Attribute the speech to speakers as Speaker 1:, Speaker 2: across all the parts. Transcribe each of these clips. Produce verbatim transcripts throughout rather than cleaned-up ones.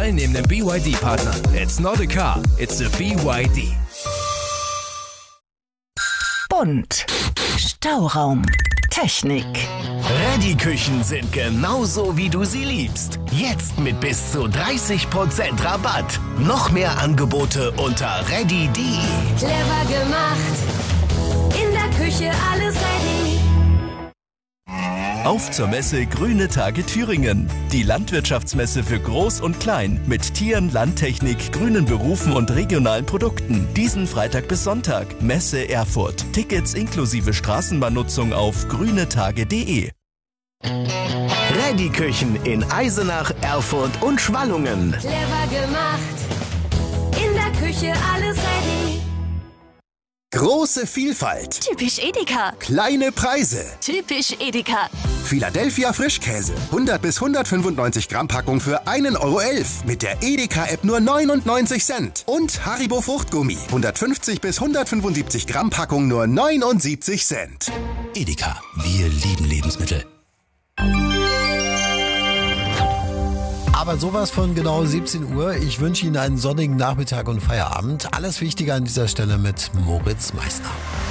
Speaker 1: teilnehmenden B Y D-Partnern. It's not a car, it's a B Y D.
Speaker 2: Bunt. Stauraum. Technik.
Speaker 3: Reddy-Küchen sind genauso, wie du sie liebst. Jetzt mit bis zu dreißig Prozent Rabatt. Noch mehr Angebote unter reddy punkt de.
Speaker 4: Clever gemacht. In der Küche alles ready.
Speaker 5: Auf zur Messe Grüne Tage Thüringen. Die Landwirtschaftsmesse für Groß und Klein mit Tieren, Landtechnik, grünen Berufen und regionalen Produkten. Diesen Freitag bis Sonntag. Messe Erfurt. Tickets inklusive Straßenbahnnutzung auf grünetage punkt de.
Speaker 3: Reddy-Küchen in Eisenach, Erfurt und Schwallungen.
Speaker 4: Clever gemacht. In der Küche alles ready.
Speaker 6: Große Vielfalt.
Speaker 2: Typisch Edeka.
Speaker 6: Kleine Preise.
Speaker 2: Typisch Edeka.
Speaker 6: Philadelphia Frischkäse. hundert bis hundertfünfundneunzig Gramm Packung für einen Euro elf. Mit der Edeka-App nur neunundneunzig Cent. Und Haribo Fruchtgummi. hundertfünfzig bis hundertfünfundsiebzig Gramm Packung nur neunundsiebzig Cent.
Speaker 1: Edeka, wir lieben Lebensmittel.
Speaker 7: Aber sowas von genau siebzehn Uhr. Ich wünsche Ihnen einen sonnigen Nachmittag und Feierabend. Alles Wichtige an dieser Stelle mit Moritz Meissner.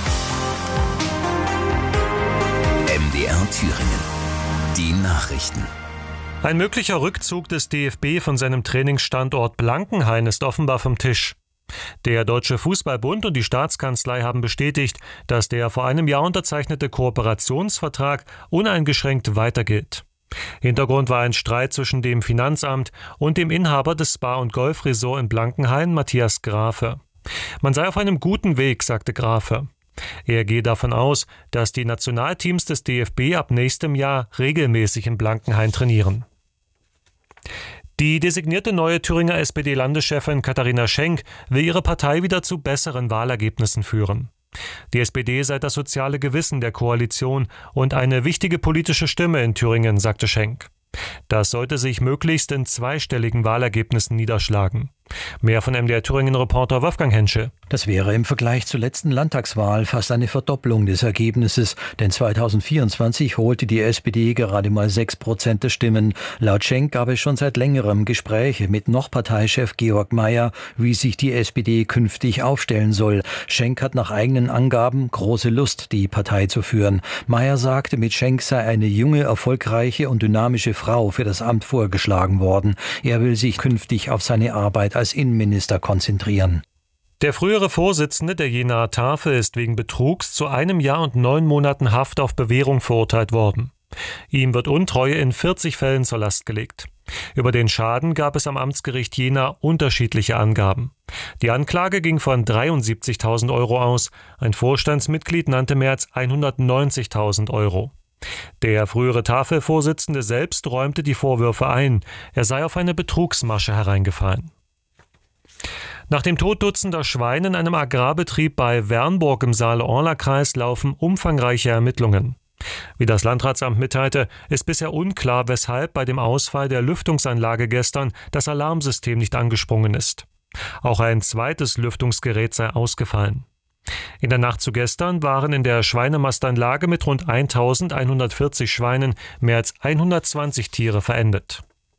Speaker 1: M D R Thüringen. Die Nachrichten.
Speaker 8: Ein möglicher Rückzug des D F B von seinem Trainingsstandort Blankenhain ist offenbar vom Tisch. Der Deutsche Fußballbund und die Staatskanzlei haben bestätigt, dass der vor einem Jahr unterzeichnete Kooperationsvertrag uneingeschränkt weitergilt. Hintergrund war ein Streit zwischen dem Finanzamt und dem Inhaber des Spa- und Golfresort in Blankenhain, Matthias Grafe. Man sei auf einem guten Weg, sagte Grafe. Er gehe davon aus, dass die Nationalteams des D F B ab nächstem Jahr regelmäßig in Blankenhain trainieren. Die designierte neue Thüringer S P D-Landeschefin Katharina Schenk will ihre Partei wieder zu besseren Wahlergebnissen führen. Die S P D sei das soziale Gewissen der Koalition und eine wichtige politische Stimme in Thüringen, sagte Schenk. Das sollte sich möglichst in zweistelligen Wahlergebnissen niederschlagen. Mehr von M D R Thüringen-Reporter Wolfgang Henschel.
Speaker 9: Das wäre im Vergleich zur letzten Landtagswahl fast eine Verdopplung des Ergebnisses, denn zweitausendvierundzwanzig holte die S P D gerade mal sechs Prozent der Stimmen. Laut Schenk gab es schon seit längerem Gespräche mit noch Parteichef Georg Mayer, wie sich die S P D künftig aufstellen soll. Schenk hat nach eigenen Angaben große Lust, die Partei zu führen. Mayer sagte, mit Schenk sei eine junge, erfolgreiche und dynamische Frau für das Amt vorgeschlagen worden. Er will sich künftig auf seine Arbeit als Innenminister konzentrieren.
Speaker 8: Der frühere Vorsitzende der Jenaer Tafel ist wegen Betrugs zu einem Jahr und neun Monaten Haft auf Bewährung verurteilt worden. Ihm wird Untreue in vierzig Fällen zur Last gelegt. Über den Schaden gab es am Amtsgericht Jena unterschiedliche Angaben. Die Anklage ging von dreiundsiebzigtausend Euro aus. Ein Vorstandsmitglied nannte mehr als hundertneunzigtausend Euro. Der frühere Tafelvorsitzende selbst räumte die Vorwürfe ein. Er sei auf eine Betrugsmasche hereingefallen. Nach dem Tod dutzender Schweine in einem Agrarbetrieb bei Wernburg im Saale-Orla-Kreis laufen umfangreiche Ermittlungen. Wie das Landratsamt mitteilte, ist bisher unklar, weshalb bei dem Ausfall der Lüftungsanlage gestern das Alarmsystem nicht angesprungen ist. Auch ein zweites Lüftungsgerät sei ausgefallen. In der Nacht zu gestern waren in der Schweinemastanlage mit rund eintausendeinhundertvierzig Schweinen mehr als hundertzwanzig Tiere verendet.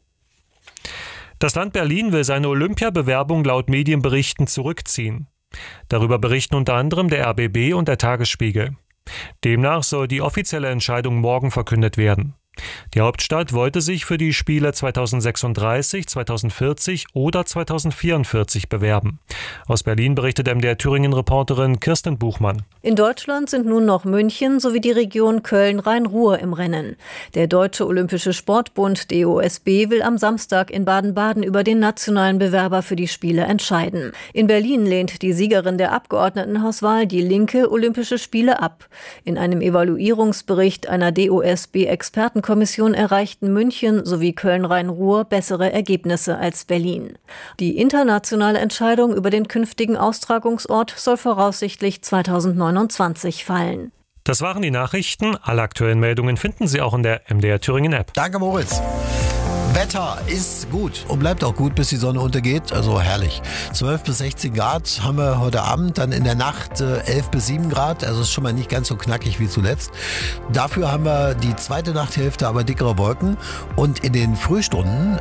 Speaker 8: Das Land Berlin will seine Olympiabewerbung laut Medienberichten zurückziehen. Darüber berichten unter anderem der R B B und der Tagesspiegel. Demnach soll die offizielle Entscheidung morgen verkündet werden. Die Hauptstadt wollte sich für die Spiele zweitausendsechsunddreißig, zweitausendvierzig oder zweitausendvierundvierzig bewerben. Aus Berlin berichtet M D R Thüringen-Reporterin Kirsten Buchmann.
Speaker 10: In Deutschland sind nun noch München sowie die Region Köln-Rhein-Ruhr im Rennen. Der Deutsche Olympische Sportbund D O S B will am Samstag in Baden-Baden über den nationalen Bewerber für die Spiele entscheiden. In Berlin lehnt die Siegerin der Abgeordnetenhauswahl, die Linke, Olympische Spiele ab. In einem Evaluierungsbericht einer D O S B-Experten Kommission erreichten München sowie Köln-Rhein-Ruhr bessere Ergebnisse als Berlin. Die internationale Entscheidung über den künftigen Austragungsort soll voraussichtlich zweitausendneunundzwanzig fallen.
Speaker 8: Das waren die Nachrichten. Alle aktuellen Meldungen finden Sie auch in der M D R Thüringen App.
Speaker 7: Danke, Moritz. Wetter ist gut und bleibt auch gut, bis die Sonne untergeht. Also herrlich. zwölf bis sechzehn Grad haben wir heute Abend, dann in der Nacht äh, elf bis sieben Grad. Also ist schon mal nicht ganz so knackig wie zuletzt. Dafür haben wir die zweite Nachthälfte aber dickere Wolken und in den Frühstunden